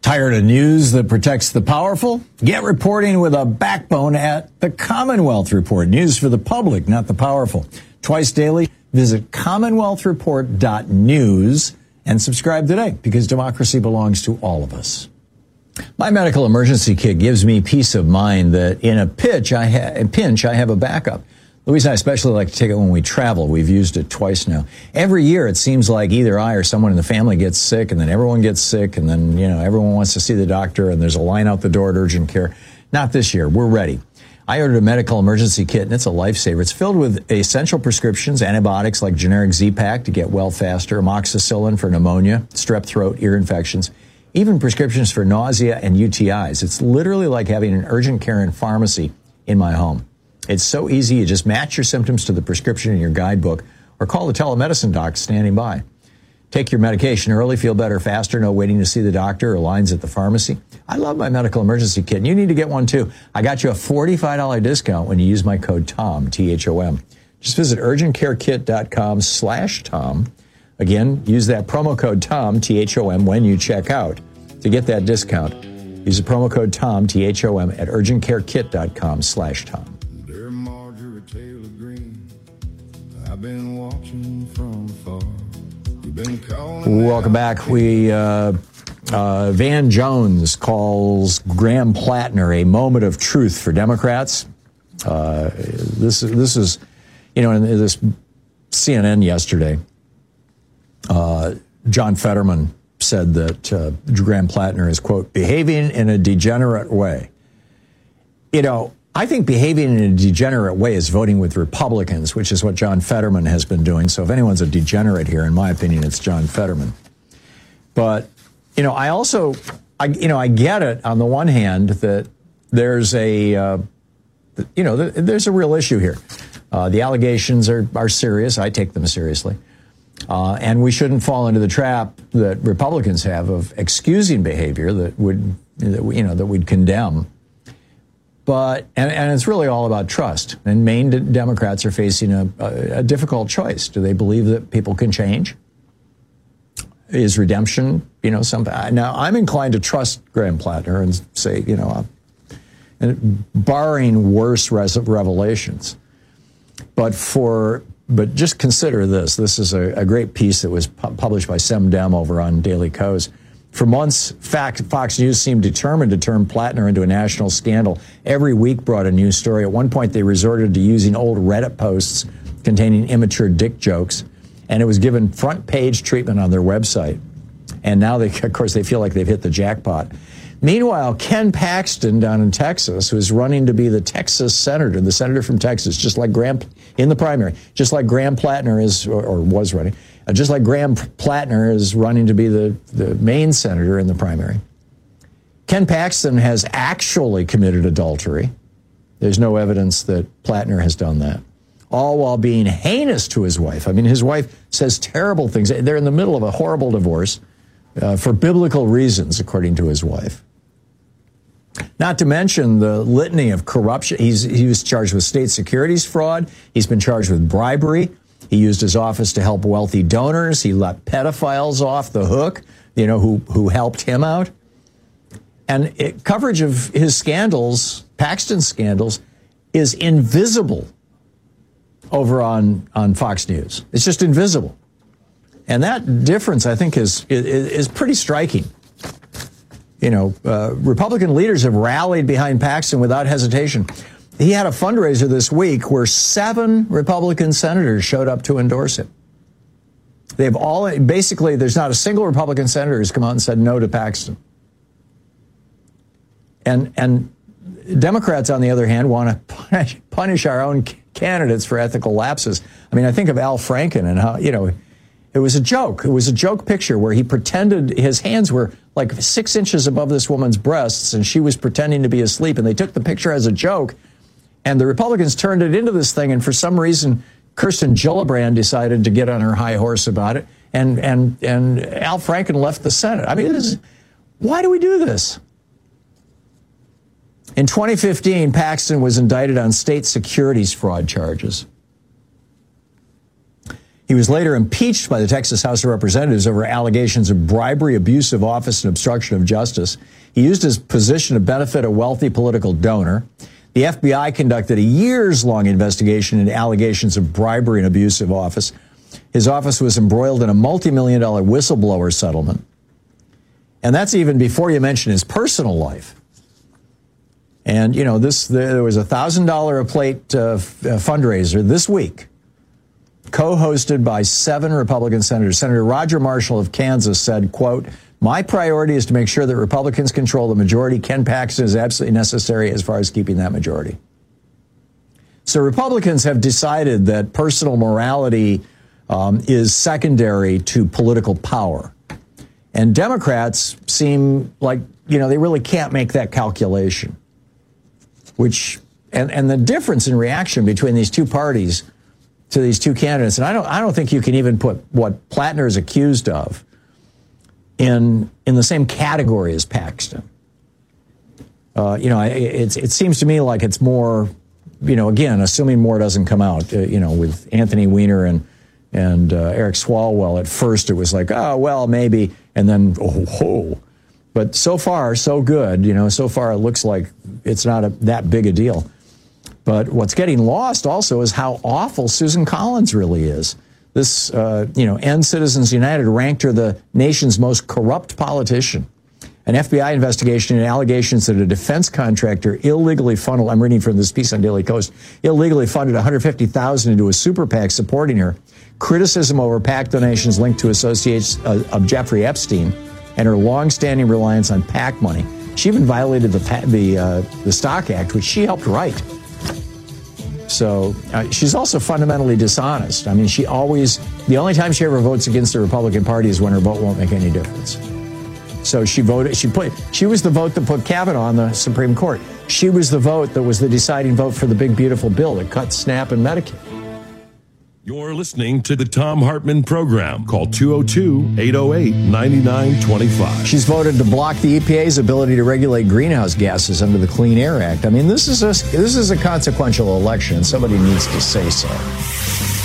Tired of news that protects the powerful? Get reporting with a backbone at the Commonwealth Report. News for the public, not the powerful. Twice daily, visit commonwealthreport.news and subscribe today, because democracy belongs to all of us. My medical emergency kit gives me peace of mind that in a pinch, I have a backup. Louise and I especially like to take it when we travel. We've used it twice now. Every year, it seems like either I or someone in the family gets sick, and then everyone gets sick, and then, everyone wants to see the doctor, and there's a line out the door at urgent care. Not this year. We're ready. I ordered a medical emergency kit, and it's a lifesaver. It's filled with essential prescriptions, antibiotics like generic Z-Pak to get well faster, amoxicillin for pneumonia, strep throat, ear infections, even prescriptions for nausea and UTIs. It's literally like having an urgent care and pharmacy in my home. It's so easy. You just match your symptoms to the prescription in your guidebook or call the telemedicine doc standing by. Take your medication early, feel better faster, no waiting to see the doctor or lines at the pharmacy. I love my medical emergency kit, and you need to get one too. I got you a $45 discount when you use my code TOM, T-H-O-M. Just visit urgentcarekit.com/Tom. Again, use that promo code TOM, T-H-O-M, when you check out to get that discount. Use the promo code TOM, T-H-O-M, at urgentcarekit.com/Tom. Been watching from afar. Welcome back. Van Jones calls Graham Plattner a moment of truth for Democrats. This is, in this CNN yesterday, John Fetterman said that Graham Plattner is, quote, behaving in a degenerate way. I think behaving in a degenerate way is voting with Republicans, which is what John Fetterman has been doing. So if anyone's a degenerate here, in my opinion, it's John Fetterman. But, I get it on the one hand that there's there's a real issue here. The allegations are serious. I take them seriously. And we shouldn't fall into the trap that Republicans have of excusing behavior that we'd condemn. But, and it's really all about trust. And Maine Democrats are facing a difficult choice. Do they believe that people can change? Is redemption, something? Now, I'm inclined to trust Graham Plattner and say, barring worse revelations. But just consider this. This is a great piece that was published by Sem Dem over on Daily Kos. For months, Fox News seemed determined to turn Plattner into a national scandal. Every week brought a new story. At one point, they resorted to using old Reddit posts containing immature dick jokes, and it was given front page treatment on their website. And now, they feel like they've hit the jackpot. Meanwhile, Ken Paxton down in Texas, who's running to be the Texas senator, the senator from Texas, just like Graham in the primary, just like Graham Plattner is or was running. Just like Graham Plattner is running to be the Maine senator in the primary. Ken Paxton has actually committed adultery. There's no evidence that Plattner has done that. All while being heinous to his wife. I mean, his wife says terrible things. They're in the middle of a horrible divorce for biblical reasons, according to his wife. Not to mention the litany of corruption. He was charged with state securities fraud. He's been charged with bribery. He used his office to help wealthy donors. He let pedophiles off the hook, who helped him out. And coverage of his scandals, Paxton's scandals, is invisible over on Fox News. It's just invisible. And that difference, I think, is pretty striking. Republican leaders have rallied behind Paxton without hesitation. He had a fundraiser this week where 7 Republican senators showed up to endorse him. They've all, basically, there's not a single Republican senator who's come out and said no to Paxton. And Democrats, on the other hand, want to punish our own candidates for ethical lapses. I mean, I think of Al Franken and how, it was a joke. It was a joke picture where he pretended his hands were like 6 inches above this woman's breasts and she was pretending to be asleep. And they took the picture as a joke. And the Republicans turned it into this thing, and for some reason, Kirsten Gillibrand decided to get on her high horse about it, and Al Franken left the Senate. I mean, why do we do this? In 2015, Paxton was indicted on state securities fraud charges. He was later impeached by the Texas House of Representatives over allegations of bribery, abuse of office, and obstruction of justice. He used his position to benefit a wealthy political donor. The FBI conducted a years-long investigation into allegations of bribery and abuse of office. His office was embroiled in a multi-million-dollar whistleblower settlement. And that's even before you mention his personal life. And, you know, there was a $1,000 a plate fundraiser this week, co-hosted by 7 Republican senators. Senator Roger Marshall of Kansas said, quote, "My priority is to make sure that Republicans control the majority. Ken Paxton is absolutely necessary as far as keeping that majority." So Republicans have decided that personal morality is secondary to political power. And Democrats seem like, you know, they really can't make that calculation. And the difference in reaction between these two parties to these two candidates, and I don't think you can even put what Plattner is accused of in the same category as Paxton. You know, it seems to me like it's more, you know, again, assuming more doesn't come out, you know, with Anthony Weiner and Eric Swalwell. At first, it was like, oh, well, maybe, and then, oh. But so far, so good. You know, so far it looks like it's not that big a deal. But what's getting lost also is how awful Susan Collins really is. This, you know, End Citizens United ranked her the nation's most corrupt politician. An FBI investigation into allegations that a defense contractor illegally funneled, I'm reading from this piece on Daily Kos, illegally funded $150,000 into a super PAC supporting her. Criticism over PAC donations linked to associates of Jeffrey Epstein and her long-standing reliance on PAC money. She even violated the Stock Act, which she helped write. So she's also fundamentally dishonest. I mean, the only time she ever votes against the Republican Party is when her vote won't make any difference. So she was the vote that put Kavanaugh on the Supreme Court. She was the vote that was the deciding vote for the big, beautiful bill that cut SNAP and Medicaid. You're listening to the Thom Hartmann Program. Call 202-808-9925. She's voted to block the EPA's ability to regulate greenhouse gases under the Clean Air Act. I mean, this is a consequential election. Somebody needs to say so.